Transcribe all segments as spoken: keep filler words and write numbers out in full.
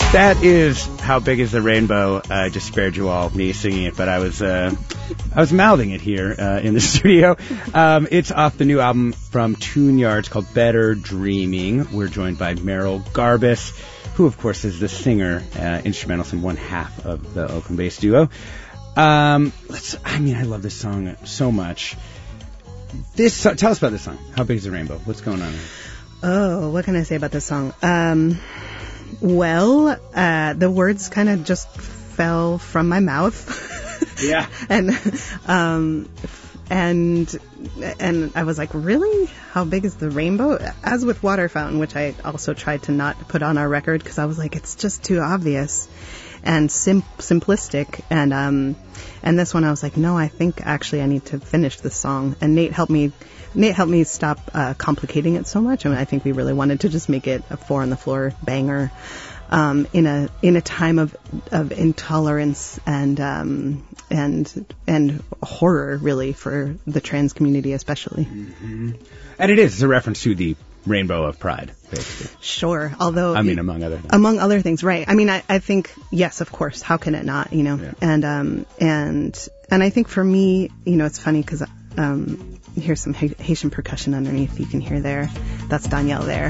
That is How Big is the Rainbow. I just spared you all me singing it, but I was uh, I was mouthing it here uh, in the studio. Um, it's off the new album from Tune Yards called Better Dreaming. We're joined by Merrill Garbus, who, of course, is the singer, uh, instrumentalist, and one half of the Oakland-based duo. Um, let's. I mean, I love this song so much. This tell us about this song. How Big is the Rainbow? What's going on here? Oh, what can I say about this song? Um, well, uh, the words kind of just fell from my mouth. Yeah. and, um, and, and I was like, really? How big is the rainbow? As with Water Fountain, which I also tried to not put on our record because I was like, it's just too obvious and sim- simplistic. And, um, and this one I was like, no, I think actually I need to finish this song. And Nate helped me Nate helped me stop uh, complicating it so much. I mean, I think we really wanted to just make it a four on the floor banger um, in a in a time of of intolerance and um, and and horror, really, for the trans community, especially. Mm-hmm. And it is it's a reference to the Rainbow of Pride, basically. Sure, although I mean, among other things. Among other things, right? I mean, I, I think yes, of course. How can it not? You know, yeah. and um and and I think for me, you know, it's funny because. Um, Here's some Haitian percussion underneath. You can hear there. That's Daniel there.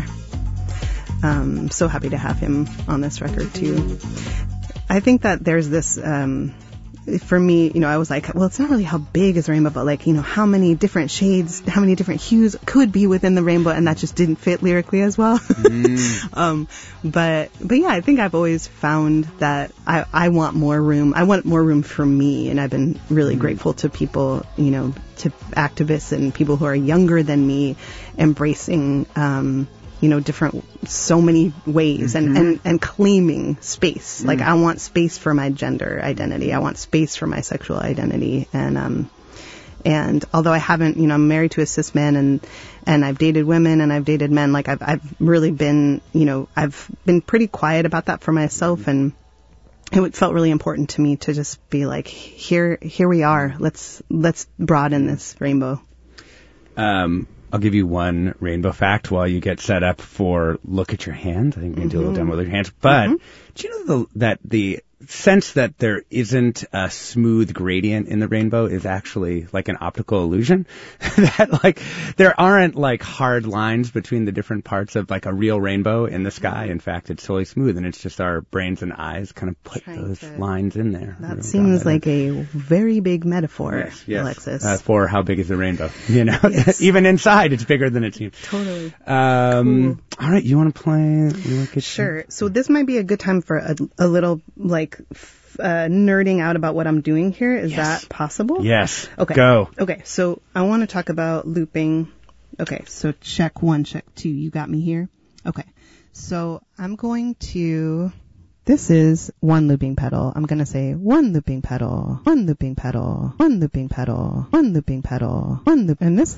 Um, so happy to have him on this record too. I think that there's this, um, for me, you know, I was like, well, it's not really how big is the rainbow, but like, you know, how many different shades, how many different hues could be within the rainbow, and that just didn't fit lyrically as well. Mm. um, but, but yeah, I think I've always found that I, I want more room. I want more room for me, and I've been really mm. grateful to people, you know, to activists and people who are younger than me, embracing, um, you know, different, so many ways mm-hmm. and, and, and claiming space. Mm. Like, I want space for my gender identity. I want space for my sexual identity. And, um, and although I haven't, you know, I'm married to a cis man and, and I've dated women and I've dated men, like, I've, I've really been, you know, I've been pretty quiet about that for myself. Mm-hmm. And it felt really important to me to just be like, here, here we are. Let's, let's broaden this rainbow. Um, I'll give you one rainbow fact while you get set up for Look at Your Hand. I think we can mm-hmm. do a little demo with your hands. But mm-hmm. do you know the, that the sense that there isn't a smooth gradient in the rainbow is actually like an optical illusion? That like there aren't like hard lines between the different parts of like a real rainbow in the sky. In fact, it's totally smooth, and it's just our brains and eyes kind of put Trying those to, lines in there. That seems that like in. a very big metaphor, yes, yes. Alexis. Uh, for how big is the rainbow? You know, yes. Even inside, it's bigger than it seems. Totally. Um, cool. All right, you want to play? Look at sure. So this might be a good time for a, a little like. Uh, nerding out about what I'm doing here. Is yes. that possible? Yes. Okay. Go. Okay. So I want to talk about looping. Okay. So check one, check two. You got me here? Okay. So I'm going to, this is one looping pedal. I'm going to say one looping pedal, one looping pedal, one looping pedal, one looping pedal, one loop, and this